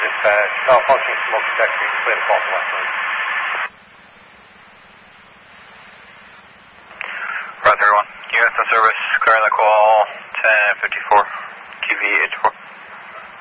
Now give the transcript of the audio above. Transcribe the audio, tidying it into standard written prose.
dispatch. Malfunctioning smoke detector. Clear the fault westward. Roger 1. USO service, clear the call 1054, QV 84.